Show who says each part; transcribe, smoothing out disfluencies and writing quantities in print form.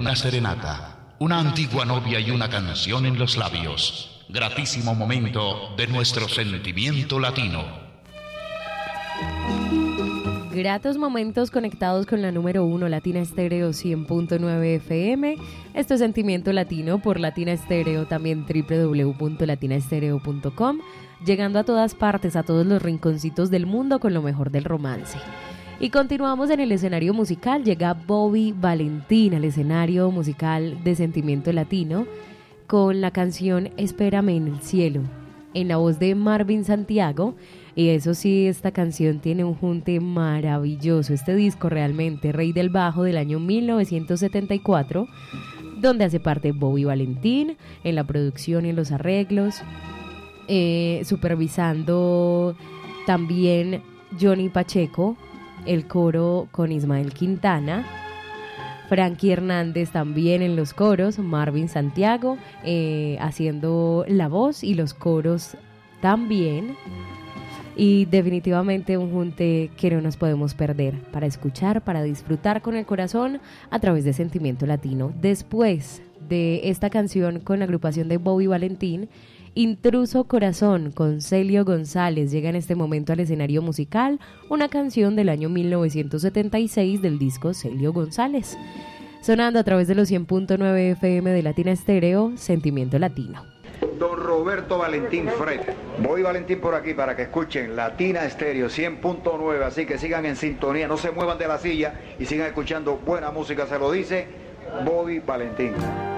Speaker 1: una serenata, una antigua novia y una canción en los labios. Gratísimo momento de nuestro sentimiento latino.
Speaker 2: Gratos momentos conectados con la número 1 Latina Estéreo 100.9 FM. Esto es Sentimiento Latino por Latina Estéreo, también www.latinaestereo.com, llegando a todas partes, a todos los rinconcitos del mundo con lo mejor del romance. Y continuamos en el escenario musical. Llega Bobby Valentín al escenario musical de Sentimiento Latino con la canción Espérame en el cielo, en la voz de Marvin Santiago. Y eso sí, esta canción tiene un junte maravilloso. Este disco realmente, Rey del Bajo del año 1974, donde hace parte Bobby Valentín en la producción y en los arreglos, supervisando también Johnny Pacheco, el coro con Ismael Quintana, Frankie Hernández también en los coros, Marvin Santiago haciendo la voz y los coros también. Y definitivamente un junte que no nos podemos perder para escuchar, para disfrutar con el corazón a través de Sentimiento Latino. Después de esta canción con la agrupación de Bobby Valentín, Intruso Corazón con Celio González llega en este momento al escenario musical, una canción del año 1976 del disco Celio González, sonando a través de los 100.9 FM de Latina Estéreo, Sentimiento Latino.
Speaker 3: Don Roberto Valentín Fred. Voy Valentín por aquí para que escuchen Latina Estéreo 100.9, así que sigan en sintonía, no se muevan de la silla y sigan escuchando buena música, se lo dice Bobby Valentín.